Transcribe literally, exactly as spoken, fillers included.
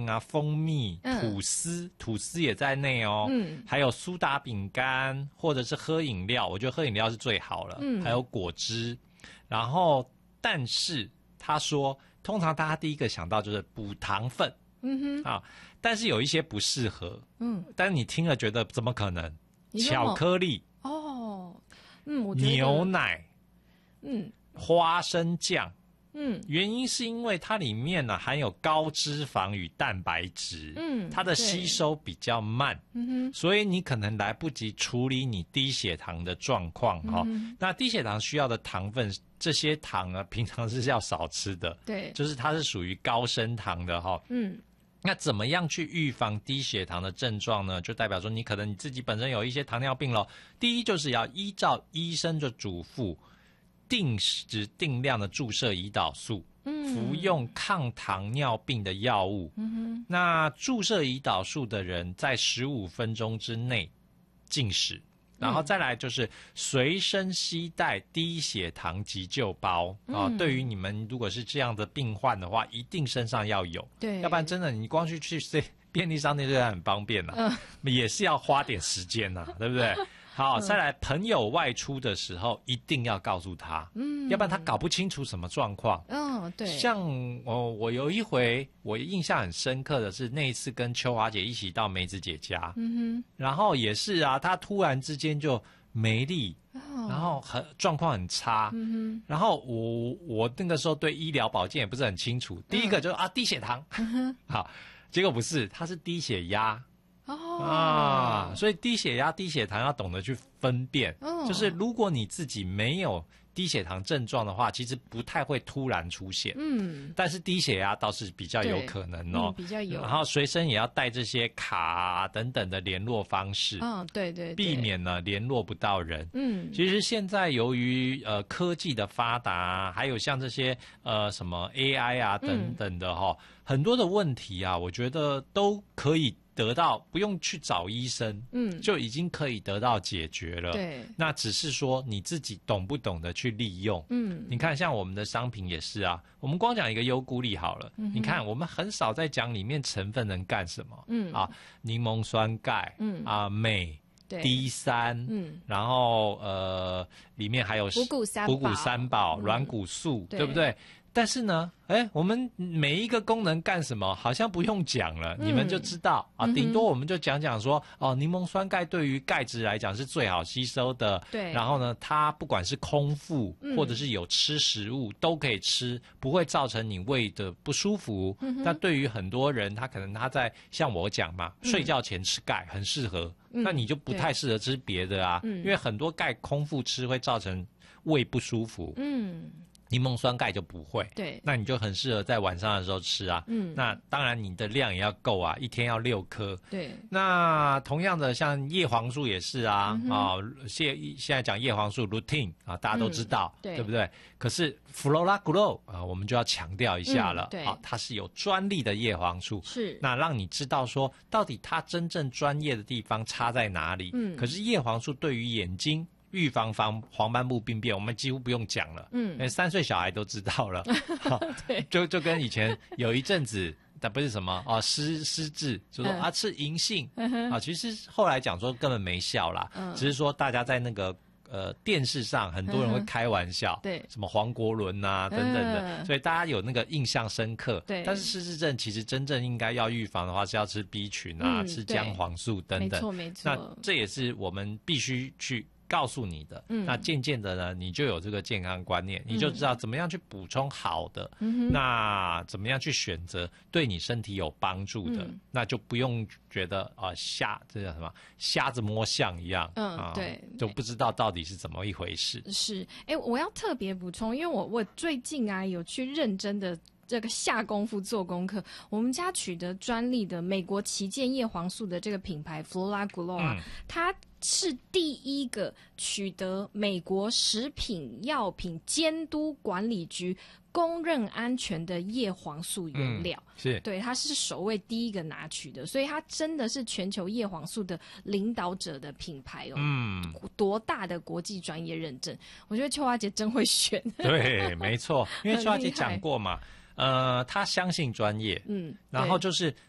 啊、蜂蜜、 嗯、 吐司，吐司也在内哦。 嗯， 还有苏打饼干，或者是喝饮料，我觉得喝饮料是最好了。 嗯， 还有果汁。然后，但是他说，通常大家第一个想到就是补糖分。 嗯哼。 啊，但是有一些不适合。嗯，但是你听了觉得怎么可能？巧克力。 哦。嗯，我觉得牛奶。 嗯， 花生酱。 嗯， 原因是因为它里面呢含有高脂肪与蛋白质，嗯，它的吸收比较慢，嗯哼，所以你可能来不及处理你低血糖的状况哈、嗯。那低血糖需要的糖分，这些糖呢平常是要少吃的， 对， 就是它是属于高升糖的哈，嗯。那怎么样去预防低血糖的症状呢？就代表说你可能你自己本身有一些糖尿病咯。第一就是要依照医生的嘱咐，定时定量的注射胰岛素，嗯，服用抗糖尿病的药物。嗯哼，那注射胰岛素的人在十五分钟之内进食。然后再来就是随身携带低血糖急救包、嗯、啊，对于你们如果是这样的病患的话，一定身上要有，对，要不然真的你光去去便利商店就很方便啦、啊嗯，也是要花点时间呐、啊，对不对？好，再来，朋友外出的时候一定要告诉他，嗯，要不然他搞不清楚什么状况。 嗯，对。 像哦，我有一回我印象很深刻的是那一次跟秋华姐一起到梅子姐家，嗯哼，然后也是啊，她突然之间就没力，哦、然后很状况很差，嗯哼，然后我我那个时候对医疗保健也不是很清楚，第一个就是、嗯、啊低血糖，嗯、好，结果不是，它是低血压。哦啊，所以低血压、低血糖要懂得去分辨。哦，就是如果你自己没有低血糖症状的话，其实不太会突然出现。嗯，但是低血压倒是比较有可能哦， 嗯、比较有。 然后随身也要带这些卡、啊、等等的联络方式。 嗯，对 对, 对， 避免呢联络不到人。嗯，其实现在由于呃科技的发达，还有像这些呃什么 A I 啊等等的哈、哦嗯，很多的问题啊，我觉得都可以得到，不用去找医生，嗯，就已经可以得到解决了。对，那只是说你自己懂不懂得去利用。嗯，你看像我们的商品也是啊，我们光讲一个优菇粒好了，嗯，你看我们很少在讲里面成分能干什么。嗯啊，柠檬酸钙，嗯啊镁。D 三，嗯，然后呃，里面还有五谷三宝、 五谷三宝、软骨素，对不对？但是呢，哎，我们每一个功能干什么，好像不用讲了，嗯、你们就知道啊。顶多我们就讲讲说，哦，柠檬酸钙对于钙质来讲是最好吸收的。对。然后呢，它不管是空腹、嗯、或者是有吃食物都可以吃，不会造成你胃的不舒服。嗯、但对于很多人，他可能他在像我讲嘛，嗯、睡觉前吃钙很适合。嗯、那你就不太适合吃别的啊，因为很多钙空腹吃会造成胃不舒服。嗯。柠檬酸钙就不会，对，那你就很适合在晚上的时候吃啊。嗯，那当然你的量也要够啊，一天要六颗。对，那同样的像叶黄素也是啊，嗯、啊，现现在讲叶黄素 lutein 啊，大家都知道，嗯、对, 对不对？可是 Flora Grow 啊，我们就要强调一下了，嗯、对，啊，它是有专利的叶黄素，是，那让你知道说到底它真正专业的地方差在哪里。嗯，可是叶黄素对于眼睛。预防防黄斑部病变，我们几乎不用讲了，嗯，连三岁小孩都知道了，对，就就跟以前有一阵子，但不是什么啊失失智，就说、嗯、啊吃银杏、嗯、啊，其实后来讲说根本没效啦，嗯、只是说大家在那个呃电视上很多人会开玩笑，对、嗯，什么黄国伦啊等等的、嗯，所以大家有那个印象深刻，对。但是失智症其实真正应该要预防的话，是要吃 B 群啊，嗯、吃姜黄素等等，没错没错。那这也是我们必须去。告诉你的，嗯，那渐渐的呢，你就有这个健康观念，嗯、你就知道怎么样去补充好的，嗯、那怎么样去选择对你身体有帮助的，嗯、那就不用觉得啊、呃、瞎这叫什么瞎子摸象一样，嗯，啊、对，就不知道到底是怎么一回事。 是，哎，我要特别补充，因为我我最近啊有去认真的。这个下功夫做功课，我们家取得专利的美国旗舰叶黄素的这个品牌 Flora Grow 啊，嗯、它是第一个取得美国食品药品监督管理局公认安全的叶黄素原料，嗯、是对，它是首位第一个拿取的，所以它真的是全球叶黄素的领导者的品牌哦。嗯，多大的国际专业认证？我觉得秋华姐真会选。 对，没错，因为秋华姐讲过嘛。呃，他相信专业，嗯，然后就是